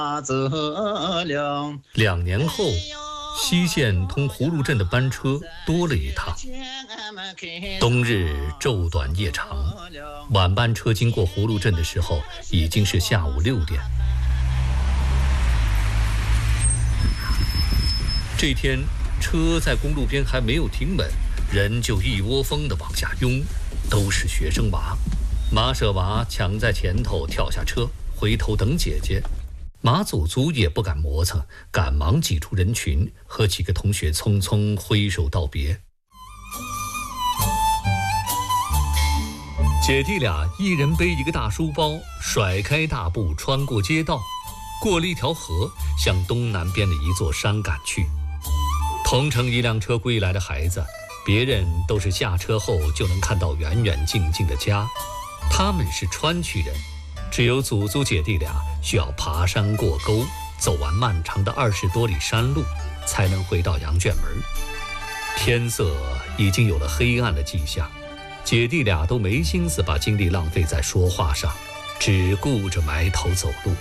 2年后，西线通葫芦镇的班车多了一趟。冬日昼短夜长，晚班车经过葫芦镇的时候，已经是下午6点。这天，车在公路边还没有停稳，人就一窝蜂地往下拥，都是学生娃。马舍娃抢在前头跳下车，回头等姐姐。马祖族也不敢磨蹭，赶忙挤出人群，和几个同学匆匆挥手道别。姐弟俩一人背一个大书包，甩开大步穿过街道，过了一条河，向东南边的一座山赶去。同乘一辆车归来的孩子，别人都是下车后就能看到远远近近的家，他们是川区人，只有祖族姐弟俩需要爬山过沟，走完漫长的20多里山路，才能回到羊圈门。天色已经有了黑暗的迹象，姐弟俩都没心思把精力浪费在说话上，只顾着埋头走路。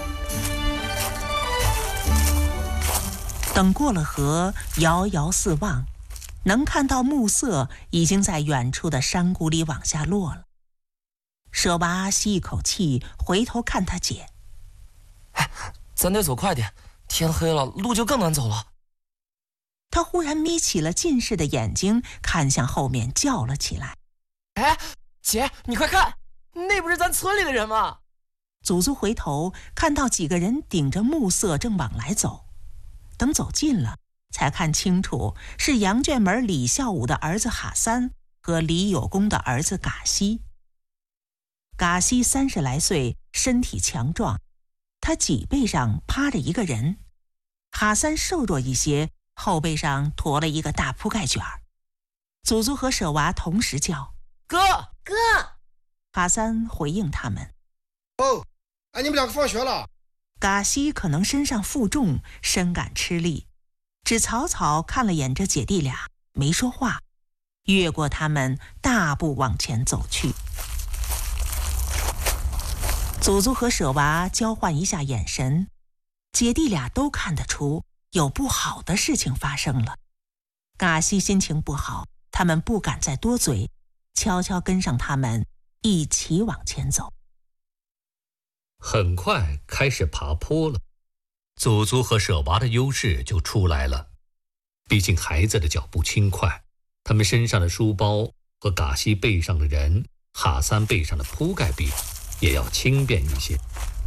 等过了河，遥遥四望，能看到暮色已经在远处的山谷里往下落了。舍娃吸一口气，回头看他姐：“ 咱得走快点，天黑了，路就更难走了。” 他忽然眯起了近视的眼睛，看向后面，叫了起来：“ 哎，姐，你快看，那不是咱村里的人吗？” 祖祖回头看到几个人顶着暮色正往来走，等走近了，才看清楚是羊圈门李孝武的儿子哈三和李有功的儿子嘎西。嘎西30来岁，身体强壮，他脊背上趴着一个人；哈三瘦弱一些，后背上驮了一个大铺盖卷儿。祖祖和舍娃同时叫：“ 哥，哥！” 哈三回应他们：“ 哦，你们两个放学了。” 嘎西可能身上负重，深感吃力，只草草看了眼这姐弟俩，没说话，越过他们，大步往前走去。祖祖和舍娃交换一下眼神，姐弟俩都看得出有不好的事情发生了。嘎西心情不好，他们不敢再多嘴，悄悄跟上他们，一起往前走。 很快开始爬坡了，祖祖和舍娃的优势就出来了。毕竟孩子的脚步轻快，他们身上的书包和嘎西背上的人、哈三背上的铺盖比，也要轻便一些。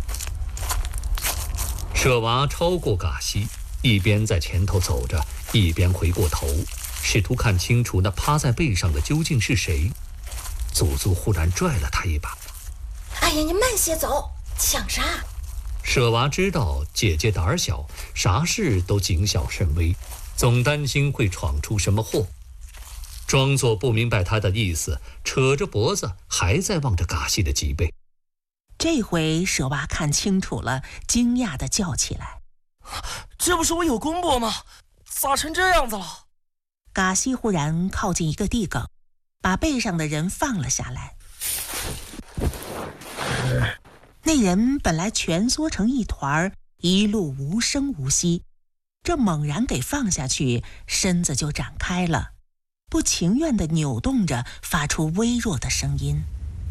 舍娃超过嘎西，一边在前头走着，一边回过头，试图看清楚那趴在背上的究竟是谁。祖祖忽然拽了他一把：“ 哎呀，你慢些走，抢啥？” 舍娃知道姐姐胆小，啥事都谨小慎微，总担心会闯出什么祸，装作不明白他的意思，扯着脖子还在望着嘎西的脊背。 这回舍娃看清楚了，惊讶地叫起来：“ 这不是我有功伯吗？咋成这样子了？” 嘎西忽然靠近一个地埂，把背上的人放了下来。那人本来蜷缩成一团，一路无声无息，这猛然给放下去，身子就展开了，不情愿地扭动着，发出微弱的声音：“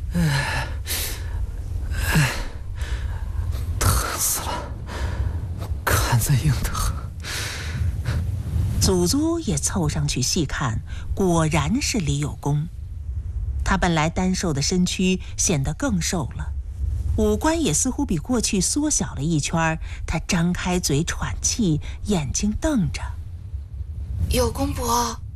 疼死了，看着硬得很。” 祖祖也凑上去细看，果然是李有功。他本来单瘦的身躯显得更瘦了，五官也似乎比过去缩小了一圈。他张开嘴喘气，眼睛瞪着：“ 有功伯，